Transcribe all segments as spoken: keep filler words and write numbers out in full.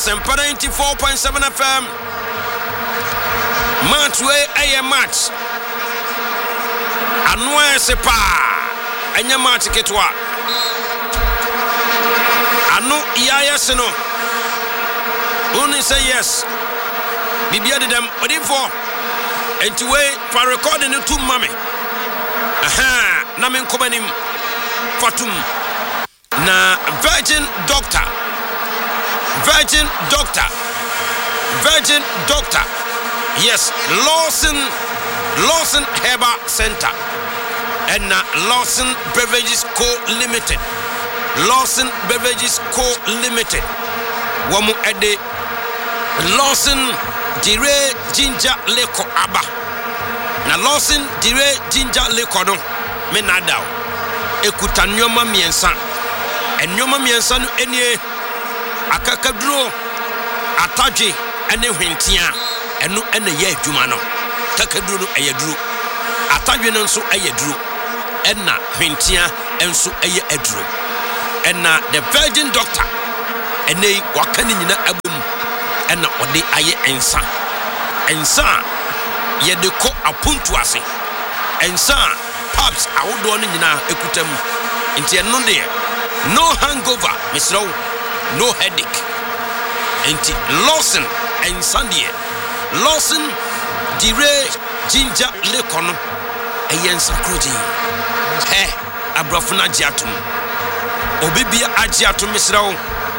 Asempa ninety-four point seven F M. Match way a match. Anwa sepa. Anya match ketwa. Anu iya seno. Only say yes. Bibia de dem odifo. Enti way for recording the two mame. Aha, na men kobanim fatum. Na Virgin Doctor. Virgin Doctor. Virgin Doctor. Yes, Lawson Lawson Herbal Center. And na Lawson Beverages Co Limited. Lawson Beverages Co Limited. Wamu ede Lawson Dire Ginger Leko Aba. Na Lawson Dire Ginger Leko no me nadao. Ekuta nyoma miensa. Enyoma miensa no enie akakaduro ataje ene hwentia eno ene ye adwuma no kakaduro no eyaduro ataje no nso eyaduro enna hwentia enso eye aduro enna the Virgin Doctor ene wakani nyina abum enna ode aye ensa ensa ye de ko apuntu ase ensa pubs awodo no nyina ekutam nti eno de no hangover misro no headache. Enti Lawson and Sunday. Lawson Dire Ginger Lekono. Ayen sakroji. He abrafuna jiatum. Obibia ajiatum misrao.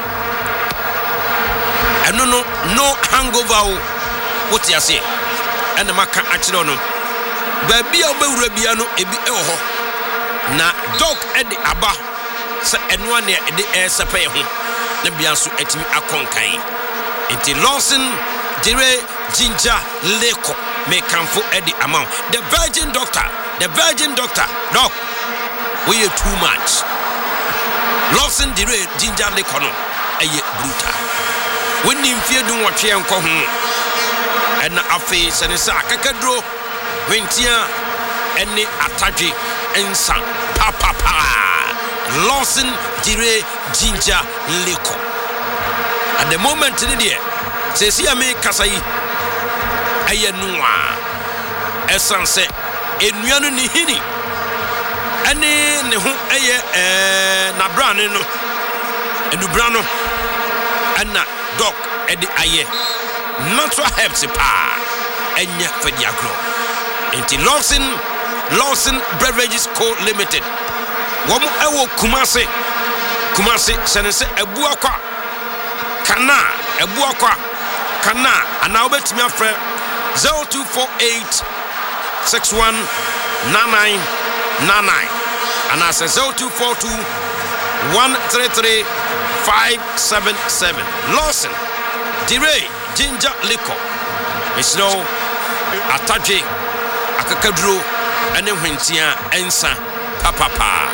Eno no no hangover. What you say? And the maka achiro no. Baby obewura bia no ebi eho. Na dog edi aba. Sa enwa ne edi esepe ho. Na bianso etimi akonkan enti Lawson Dire Ginger Leko me kamfo edi amount the Virgin Doctor the Virgin Doctor doc we are too much Lawson Dire Ginger Leko no eye brutal when nim fie dun wotwe enko ho en afi senesa kakadro wentia eni atadwe ensa papa pa Lawson Dire Ginger Leko. At the moment in the day, say see me kasai ayenua essence enuanu ni hini ane ne ho eye eh na brane no enu brano ana doc edi aye natural herbs pa enya fediagro enti Lawson Lawson Beverages Co Limited Wamu ewo Kumasi Kumasi senese ebu akwa kana ebu akwa kana ana obetimi afre zero two four eight six one nine nine nine nine ana say zero two four two one three three five seven seven Lawson Dire Ginger Leko misno ataje akakaduro ene hwentia ensa papa pa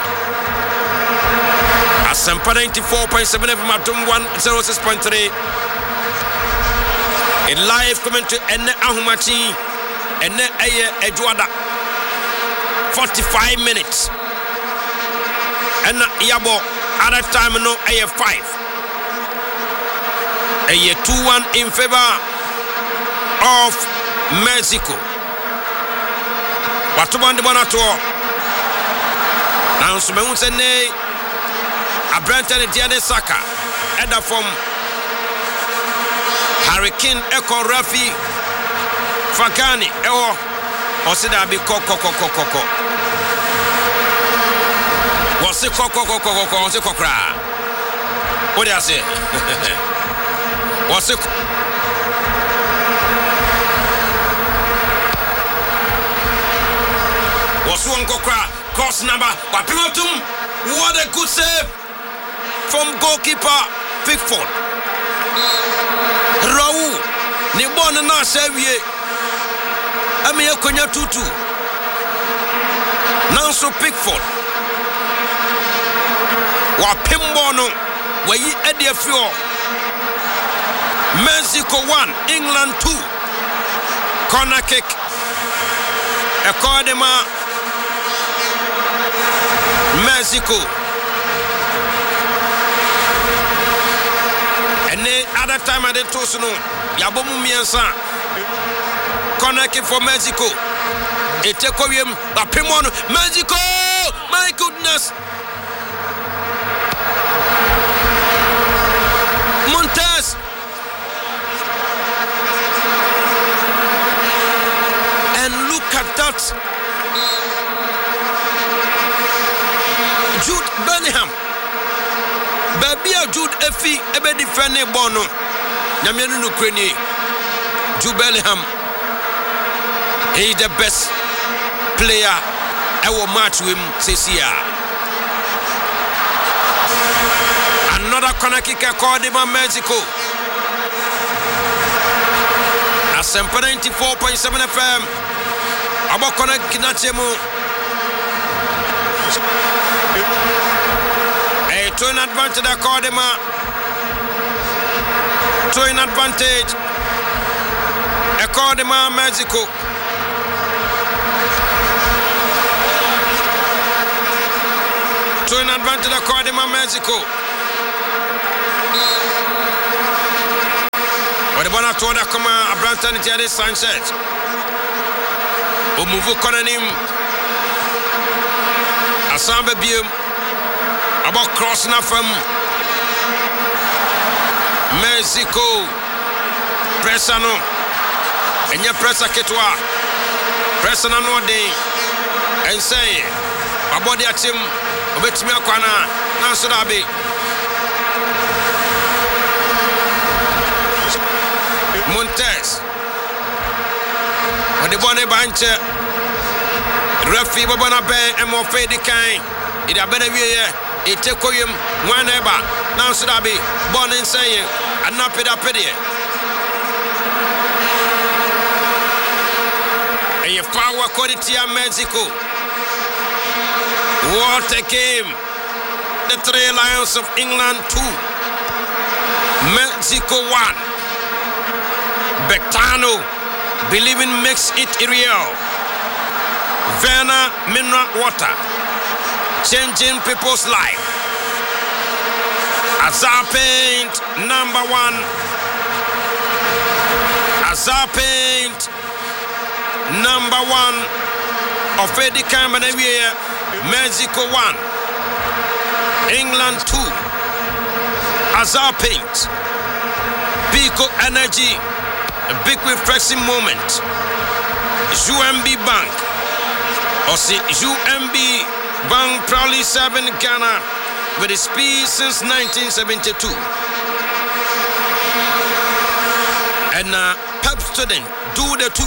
Asempa ninety-four point seven F M Atom one oh six point three. In live commentary ene ahumachi ene eye ejuada forty-five minutes. Ena yabo other time no eye five. Eye two one in favor of Mexico. Watubande bonato. Now so me unsene Abranta de Diane Saka Eda from Hurricane Echo Rafi Fagani Ewo Osida bi koko koko koko Wasi koko koko koko Wasi kokra What do you say? Wasi Wasi wankokra Cross number Wapimatum What a good save from goalkeeper Pickford. Raul ni bona na sewie. Ame yakonya tutu. Nanso Pickford. Wa pimbo no wayi ede afio. Mexico one, England two. Corner kick. Ekodema Mexico. Ene other time I did toast no. Yabomu miensa. Corner kick for Mexico. Etekoyem Bapimono. Mexico! My goodness! Montez! And look at that. Jude Bellingham. Baby Jude Effie ebe defend bono. Nyamienu no kreni. Jude Bellingham. He is the best player ever match with him this year. Another corner kicker called him Mexico. Asempa ninety-four point seven F M. Abo corner kinachemu. A twin advantage I called him. Twin advantage. I called him Mexico. Twin advantage I called him Mexico. What about told that come a Branton Jerry Sanchez? Umuvu Konanim Asamba Bium about crossing up from Mexico. Pressano and your pressa Ketwa Pressano no day and say about the team of me Kwana Nansurabi. Montez on the bonnet bench. Referee Babana Bay and more faded kind. It a better way. It take him one ever. Now should I be born in saying and not pay that pity. And your power quality of Mexico. What a game. The Three Lions of England two. Mexico one. Bectano believing makes it real. Verna mineral water changing people's life. Azar Paint number one. Azar Paint number one of Eddie Cameron. Mexico one, England two. Azar Paint, Pico Energy. A big refreshing moment. U M B Bank. Or see U M B Bank proudly serving Ghana with its peace since nineteen seventy-two. And uh, Pep student do the two.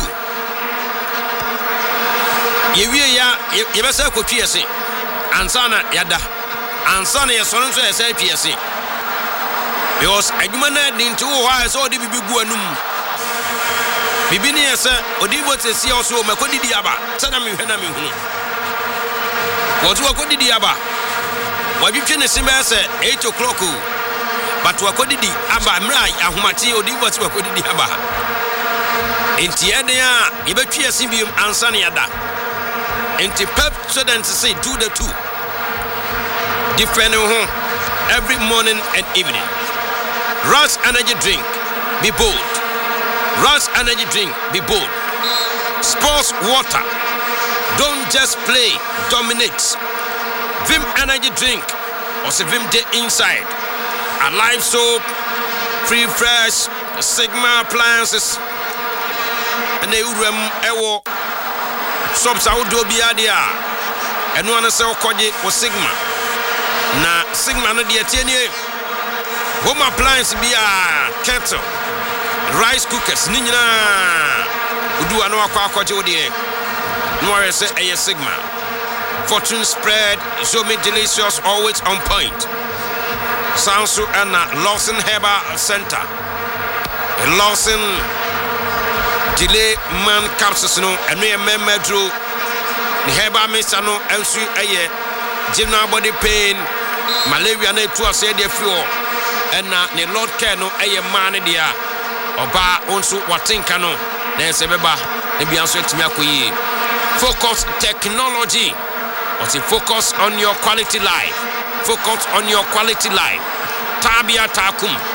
Yewe ya yebesa ko twiese. Ansana yada. Ansana ye so nso yesa twiese. Because adwuma na din to ho ha so de bibigu anum. Bibini yesa odibo tesi also makodidi aba sana me hwena me hunu wotu akodidi aba wabitwe ne simba se eight o'clock but wakodidi aba mra ahomati odibo tesi wakodidi aba enti ede a yebetwe yesibium ansa ne yada enti Pep students say do the two different ho every morning and evening. Rush energy drink, be bold. Rush energy drink, be bold. Sports water, don't just play, dominate. Vim energy drink, also Vim day inside. A live soap, free fresh, Sigma appliances. And they will ewo shops out do be adia. And one say okoje or Sigma. Na Sigma no dia tienie. Home appliance be a kettle. Rice cookers, Nina. Udu ano akwa akwaje odie. No I say a Sigma. Fortune spread, so me delicious, always on point. Sansu and Lawson Herbal Center. Lawson delay man capsules no and me medro. The Herbal Mister no and su aye. General body pain, malaria na to say the fuel. And na the Lord care no aye man dia. Oba onso watinka no na sebeba e bia so etimi akoyi. Focus technology. Or say focus on your quality life. Focus on your quality life. Tabia Takum.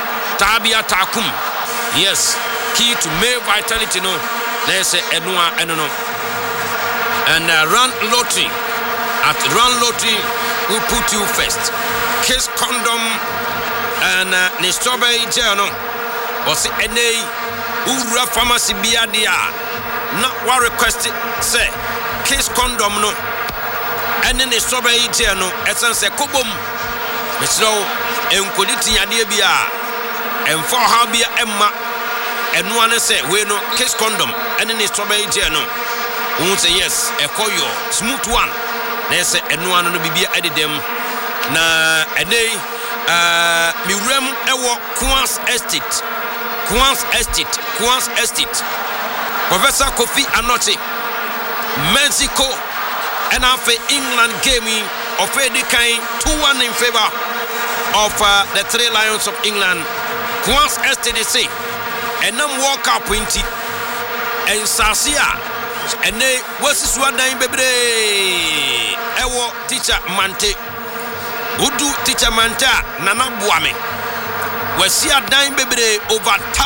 Tabia Takum. Yes, key to male vitality no. They say Enua Enono. And uh, run lottery. At run lottery, we put you first. Kiss condom and uh, the strawberry journal. Was it N A? Ura pharmacy biadia. Not what requested. Say, kiss condom no. And then the strawberry journal. Essence a kubum. Mister Enkoditi Adibia. And for Habia Emma. And one say, we no kiss condom. And then the strawberry journal. Who say yes, a koyo, smooth one. They say, and one no be added them. Na a day, uh, Mirem Ewo Quans Estate, Quans Estate, Quans Estate. Professor Kofi Anoche, Mexico, and after England gaming of Eddie Kane two one in favor of uh, the Three Lions of England. Quans Estate, they say, and then walk up twenty and Sasia. And they was this one day, baby. Ewo teacher Mante. Udu teacher Manta, Nana Buame. We see a dime baby over